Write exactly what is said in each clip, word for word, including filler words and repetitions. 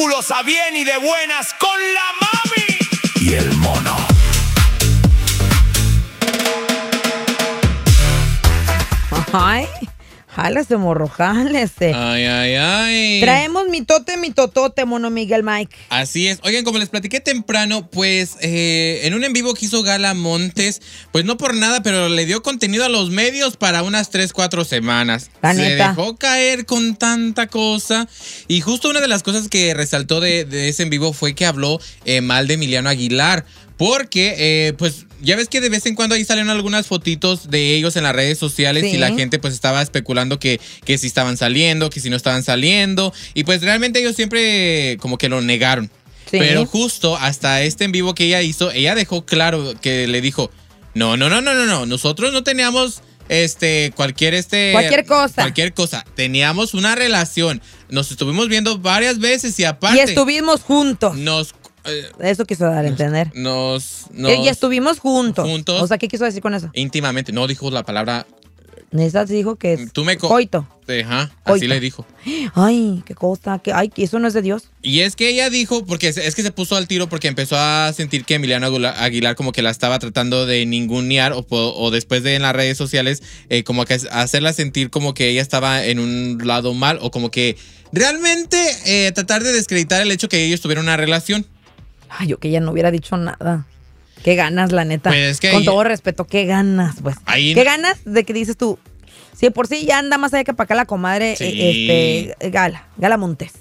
fabulosa, bien y de buenas con la mami y el mono. Ay, jálese, morro, jálese. Ay, ay, ay. Traemos mitote, mitotote, mono Miguel Mike. Así es. Oigan, como les platiqué temprano, pues eh, en un en vivo que hizo Gala Montes, pues no por nada, pero le dio contenido a los medios para unas tres, cuatro semanas. La Se neta. dejó caer con tanta cosa. Y justo una de las cosas que resaltó de, de ese en vivo fue que habló eh, mal de Emiliano Aguilar. Porque, eh, pues, ya ves que de vez en cuando ahí salieron algunas fotitos de ellos en las redes sociales, sí. Y la gente pues estaba especulando que, que si estaban saliendo, que si no estaban saliendo. Y pues realmente ellos siempre como que lo negaron. Sí. Pero justo hasta este en vivo que ella hizo, ella dejó claro que le dijo, no, no, no, no, no, no, nosotros no teníamos este cualquier este cualquier cosa. Cualquier cosa. Teníamos una relación. Nos estuvimos viendo varias veces y aparte. Y estuvimos juntos. Nos Eso quiso dar a entender. Nos, nos y estuvimos juntos. juntos. O sea, ¿qué quiso decir con eso? Íntimamente. No dijo la palabra. Esa dijo que es Tú me co coito. Ajá, coito. Así le dijo. Ay, qué cosa. Que, ay, que eso no es de Dios. Y es que ella dijo, porque es, es que se puso al tiro porque empezó a sentir que Emiliano Aguilar como que la estaba tratando de ningunear o, o después de en las redes sociales eh, como que hacerla sentir como que ella estaba en un lado mal o como que realmente eh, tratar de descreditar el hecho que ellos tuvieron una relación. Ay, yo que ella no hubiera dicho nada. Qué ganas, la neta. Pues es que Con ahí, todo respeto, qué ganas, pues. Ahí, qué ganas de que dices tú. Si de por sí ya anda más allá que para acá la comadre, sí. este, Gala, Gala Montes.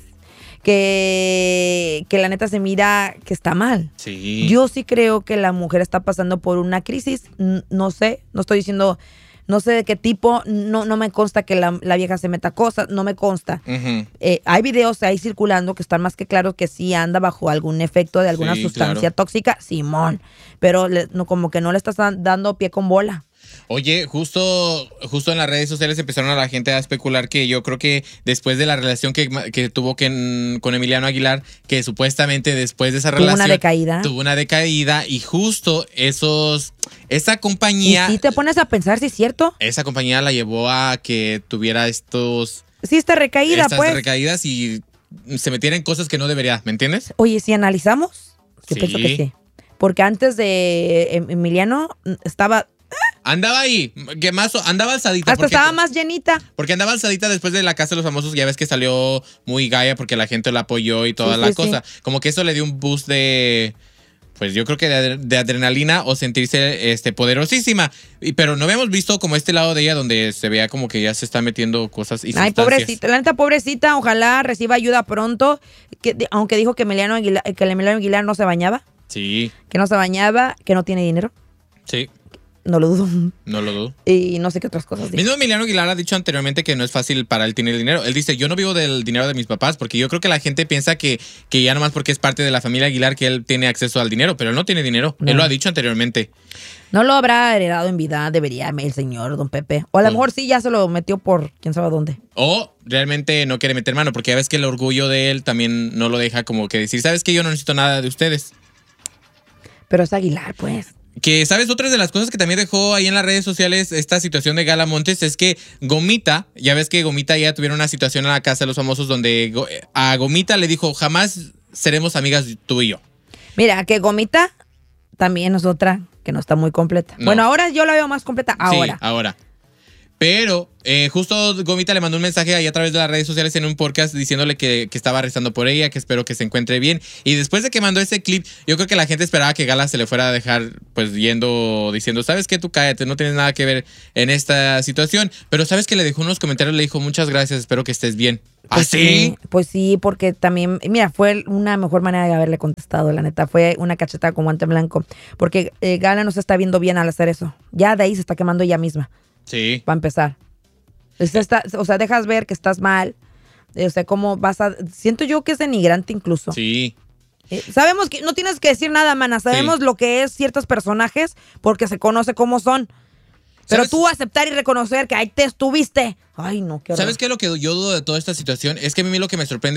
Que, que la neta se mira que está mal. Sí. Yo sí creo que la mujer está pasando por una crisis. No sé, no estoy diciendo... No sé de qué tipo, no, no me consta que la, la vieja se meta cosas, no me consta. Uh-huh. Eh, hay videos ahí circulando que están más que claros que sí anda bajo algún efecto de alguna sí, sustancia claro. tóxica, Simón. Pero le, no, como que no le estás dando pie con bola. Oye, justo, justo en las redes sociales empezaron a la gente a especular que yo creo que después de la relación que, que tuvo que, con Emiliano Aguilar, que supuestamente después de esa tuvo relación... Tuvo una decaída. Tuvo una decaída y justo esos... Esa compañía... ¿Y si te pones a pensar si es cierto? Esa compañía la llevó a que tuviera estos... Sí, esta recaída, estas pues. recaídas y se metiera en cosas que no debería, ¿me entiendes? Oye, si analizamos, yo sí. pienso que sí. Porque antes de Emiliano estaba... Andaba ahí, que más andaba alzadita. Hasta porque, estaba más llenita. Porque andaba alzadita después de la Casa de los Famosos. Ya ves que salió muy gaya porque la gente la apoyó y toda sí, la sí, cosa. Sí. Como que eso le dio un boost de... Pues yo creo que de, de adrenalina o sentirse este, poderosísima. Y, pero no habíamos visto como este lado de ella donde se veía como que ya se está metiendo cosas y Ay, sustancias. pobrecita, la neta pobrecita, ojalá reciba ayuda pronto. Que, aunque dijo que Emiliano Aguilar, que Emiliano Aguilar no se bañaba. Sí. Que no se bañaba, que no tiene dinero. Sí. No lo dudo. No lo dudo. Y no sé qué otras cosas dijo. Mismo Emiliano Aguilar ha dicho anteriormente que no es fácil para él tener dinero. Él dice, yo no vivo del dinero de mis papás, porque yo creo que la gente piensa que, que ya nomás porque es parte de la familia Aguilar que él tiene acceso al dinero, pero él no tiene dinero. No. Él lo ha dicho anteriormente. No lo habrá heredado en vida, debería el señor don Pepe. O a lo oh. mejor sí ya se lo metió por quién sabe dónde. O realmente no quiere meter mano, porque ya ves que el orgullo de él también no lo deja como que decir, ¿sabes qué? Yo no necesito nada de ustedes. Pero es Aguilar, pues. Que, ¿sabes? Otras de las cosas que también dejó ahí en las redes sociales esta situación de Gala Montes es que Gomita, ya ves que Gomita ya tuvieron una situación en la Casa de los Famosos donde a Gomita le dijo, jamás seremos amigas tú y yo. Mira, que Gomita también es otra que no está muy completa. No. Bueno, ahora yo la veo más completa, ahora. Sí, ahora. Pero eh, justo Gomita le mandó un mensaje ahí a través de las redes sociales en un podcast diciéndole que, que estaba rezando por ella, que espero que se encuentre bien. Y después de que mandó ese clip, yo creo que la gente esperaba que Gala se le fuera a dejar pues yendo, diciendo, ¿sabes qué? Tú cállate, no tienes nada que ver en esta situación. Pero ¿sabes qué? Le dejó unos comentarios, le dijo, muchas gracias, espero que estés bien. Pues ¿Ah, sí? Pues sí, porque también, mira, fue una mejor manera de haberle contestado, la neta. Fue una cachetada con guante blanco. Porque eh, Gala no se está viendo bien al hacer eso. Ya de ahí se está quemando ella misma. Sí. Para empezar. Está, o sea, dejas ver que estás mal. O sea, cómo vas a... Siento yo que es denigrante incluso. Sí. Eh, sabemos que no tienes que decir nada, mana. Sabemos sí. lo que es ciertos personajes porque se conoce cómo son. Pero tú aceptar y reconocer que ahí te estuviste. Ay, no, qué horror. ¿Sabes qué es lo que yo dudo de toda esta situación? Es que a mí lo que me sorprende